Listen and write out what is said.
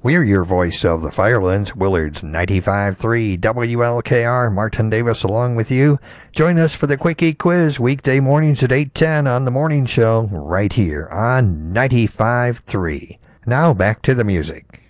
We're your voice of the Firelands, Willard's 95.3 WLKR. Martin Davis along with you. Join us for the Quickie Quiz weekday mornings at 8:10 on The Morning Show right here on 95.3. Now back to the music.